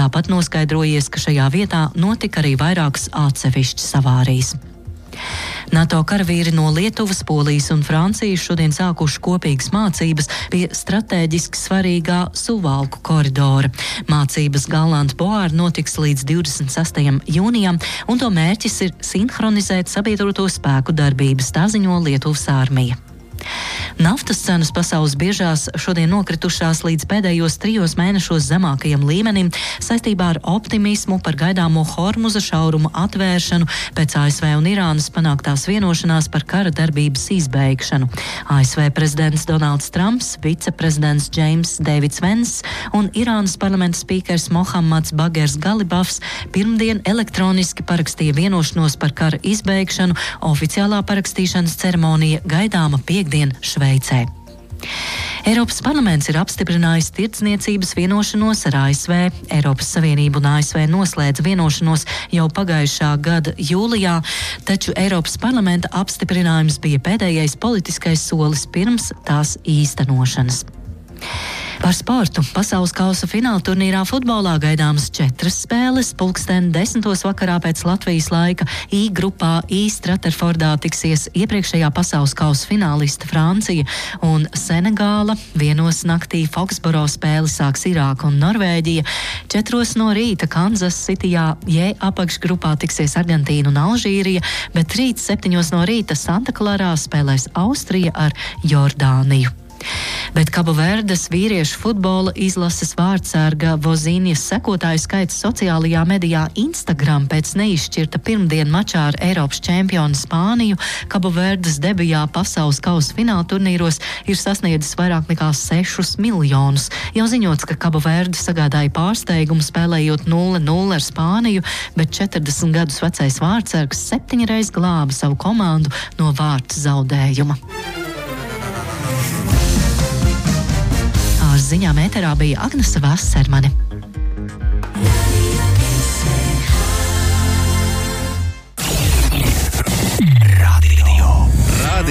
Tāpat noskaidrojies, ka šajā vietā notika arī vairākas atsevišķas avārijas. NATO karavīri no Lietuvas, Polijas un Francijas šodien sākuši kopīgas mācības pie stratēģiski svarīgā Suvalku koridora. Mācības Gallant-Boār notiks līdz 26. jūnijam, un to mērķis ir sinhronizēt sabiedroto spēku darbības, tā ziņo Lietuvas armija. Naftas cenas pasaules biržās šodien nokritušās līdz pēdējos 3 mēnešos zemākajam līmenim saistībā ar optimismu par gaidāmo Hormuza šaurumu atvēršanu pēc ASV un Irānas panāktās vienošanās par kara darbības izbeigšanu. ASV prezidents Donalds Trumps, viceprezidents James Davids Vence un Irānas parlamenta spīkers Mohammads Bagers Galibafs pirmdien elektroniski parakstīja vienošanos par kara izbeigšanu. Oficiālā parakstīšanas ceremonija gaidāma piekdien Šveicē. Eiropas parlaments ir apstiprinājis tirdzniecības vienošanos ar ASV. Eiropas Savienība un ASV noslēdza vienošanos jau pagājušā gada jūlijā, taču Eiropas parlamenta apstiprinājums bija pēdējais politiskais solis pirms tās īstenošanas. Par sportu. Pasaules kausa fināla turnīrā futbolā gaidāmas 4 spēles. 10:00 vakarā pēc Latvijas laika I grupā Straterfordā tiksies iepriekšējā pasaules kausa fināliste Francija un Senegāla. 1:00 naktī Foxboro spēli sāks Irāka un Norvēģija. 4:00 no rīta Kansas Cityjā J apakšgrupā tiksies Argentīna un Alžīrija, bet rīt 7:00 no rīta Santa Klarā spēlēs Austrija ar Jordāniju. Bet Kaboverdes vīriešu futbola izlases vārdsarga Vozīnijas sekotāju skaits sociālajā medijā Instagram pēc neizšķirta pirmdien mačā ar Eiropas čempionu Spāniju Kaboverdes debijā pasaules kausa fināla turnīros ir sasniedzis vairāk nekā 6 miljonus. Jau ziņots, ka Kaboverde sagādāja pārsteigumu spēlējot 0-0 ar Spāniju, bet 40 gadus vecais vārdsargs 7 reiz glāba savu komandu no vārta zaudējuma. Ziņām ēterā bija Agnese Vassermane.